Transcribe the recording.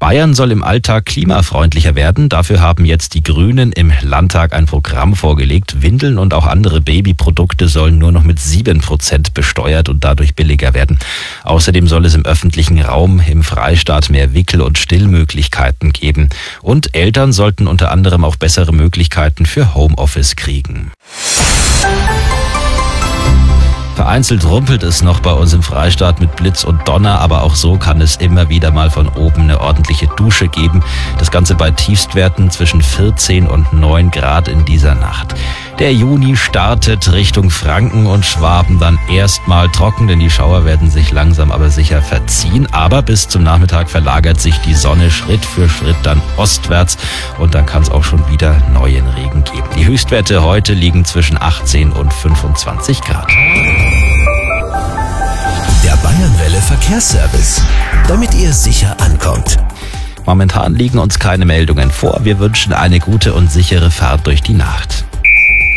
Bayern soll im Alltag klimafreundlicher werden. Dafür haben jetzt die Grünen im Landtag ein Programm vorgelegt. Windeln und auch andere Babyprodukte sollen nur noch mit 7% besteuert und dadurch billiger werden. Außerdem soll es im öffentlichen Raum im Freistaat mehr Wickel- und Stillmöglichkeiten geben. Und Eltern sollten unter anderem auch bessere Möglichkeiten für Homeoffice kriegen. Vereinzelt rumpelt es noch bei uns im Freistaat mit Blitz und Donner, aber auch so kann es immer wieder mal von oben eine ordentliche Dusche geben. Das Ganze bei Tiefstwerten zwischen 14 und 9 Grad in dieser Nacht. Der Juni startet Richtung Franken und Schwaben dann erstmal trocken, denn die Schauer werden sich langsam aber sicher verziehen. Aber bis zum Nachmittag verlagert sich die Sonne Schritt für Schritt dann ostwärts und dann kann es auch schon wieder neuen Regen geben. Die Höchstwerte heute liegen zwischen 18 und 25 Grad. Der Bayernwelle Verkehrsservice, damit ihr sicher ankommt. Momentan liegen uns keine Meldungen vor. Wir wünschen eine gute und sichere Fahrt durch die Nacht.